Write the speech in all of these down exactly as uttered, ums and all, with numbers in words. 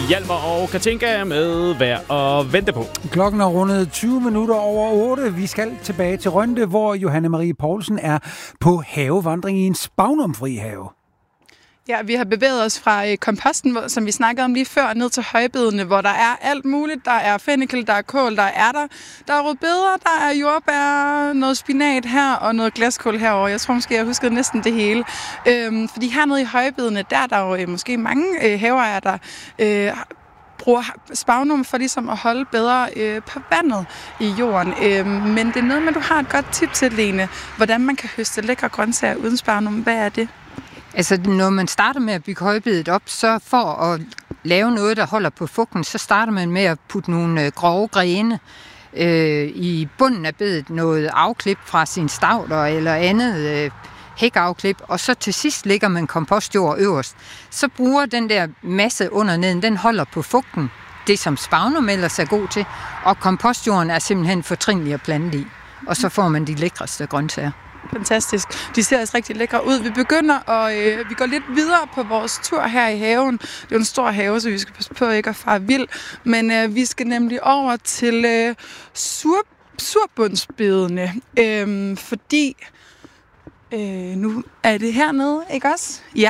Hjalmar og Katinka med Vær og Vente på. Klokken er rundet tyve minutter over otte. Vi skal tilbage til Rønde, hvor Johanne Marie Poulsen er på havevandring i en spagnumfri have. Ja, vi har bevæget os fra øh, komposten, hvor, som vi snakkede om lige før, ned til højbedene, hvor der er alt muligt. Der er fennikel, der er kål, der er ærter, der er rødbeder, der er jordbær, noget spinat her og noget glaskål herover. Jeg tror måske, jeg huskede næsten det hele. Øhm, fordi hernede i højbedene, der er der jo øh, måske mange øh, haveejere, der øh, bruger spagnum for ligesom at holde bedre øh, på vandet i jorden. Øh, men det er noget med, du har et godt tip til, Lene, hvordan man kan høste lækre grøntsager uden spagnum. Hvad er det? Altså, når man starter med at bygge højbedet op, så for at lave noget, der holder på fugten, så starter man med at putte nogle øh, grove grene øh, i bunden af bedet, noget afklip fra sin stavter eller andet øh, hækafklip, og så til sidst lægger man kompostjord øverst. Så bruger den der masse under neden, den holder på fugten, det som spagnum ellers er god til, og kompostjorden er simpelthen fortrinlig at plante i, og så får man de lækreste grøntsager. Fantastisk. De ser altså rigtig lækre ud. Vi begynder, og øh, vi går lidt videre på vores tur her i haven. Det er jo en stor have, så vi skal passe på ikke at fare vild. Men øh, vi skal nemlig over til øh, sur, surbundsbedene, øh, fordi øh, nu er det hernede, ikke også? Ja.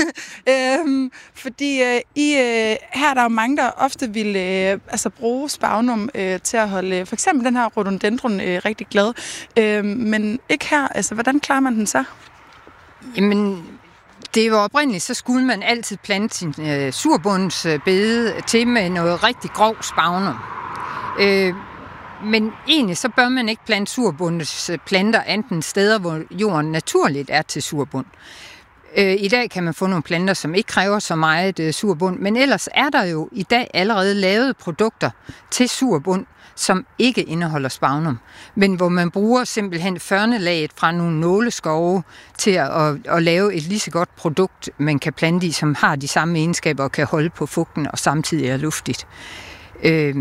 øhm, fordi øh, i, øh, her er der jo mange, der ofte vil øh, altså bruge spagnum øh, til at holde øh, for eksempel den her rhododendron øh, rigtig glad. Øh, men ikke her. Altså, hvordan klarer man den så? Jamen, det var oprindeligt, så skulle man altid plante sin øh, surbundsbede til med noget rigtig grov spagnum. Øh, Men egentlig så bør man ikke plante surbundsplanter enten steder, hvor jorden naturligt er til surbund. I dag kan man få nogle planter, som ikke kræver så meget surbund, men ellers er der jo i dag allerede lavet produkter til surbund, som ikke indeholder spagnum, men hvor man bruger simpelthen førnelaget fra nogle nåleskove til at, at, at lave et lige så godt produkt, man kan plante i, som har de samme egenskaber og kan holde på fugten og samtidig er luftigt. Øh,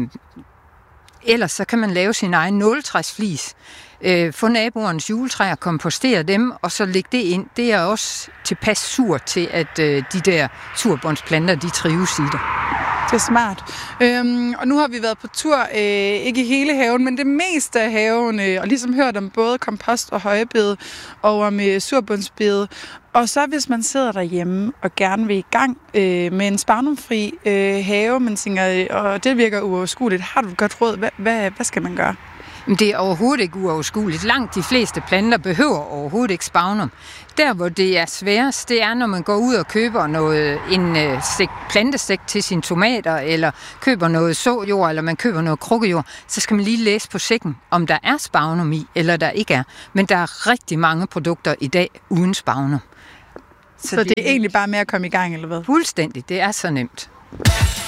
Ellers så kan man lave sin egen nåletræsflis, øh, få naboernes juletræer, kompostere dem, og så lægge det ind. Det er også tilpas surt til, at øh, de der surbundsplanter, de trives i det. Det er smart. Øhm, og nu har vi været på tur, øh, ikke i hele haven, men det meste af haven, øh, og ligesom hørt om både kompost og højbede, over med surbundsbede. Og så hvis man sidder derhjemme og gerne vil i gang øh, med en spagnumfri øh, have, men tænker, og det virker uoverskueligt, har du et godt råd? Hvad, hvad, hvad skal man gøre? Det er overhovedet ikke uoverskueligt. Langt de fleste planter behøver overhovedet ikke spagnum. Der, hvor det er sværest, det er, når man går ud og køber noget, en uh, stik, plantestik til sine tomater, eller køber noget såjord, eller man køber noget krukkejord, så skal man lige læse på sækken, om der er spagnum i, eller der ikke er. Men der er rigtig mange produkter i dag uden spagnum. Så, så det, det er egentlig bare med at komme i gang, eller hvad? Fuldstændig. Det er så nemt.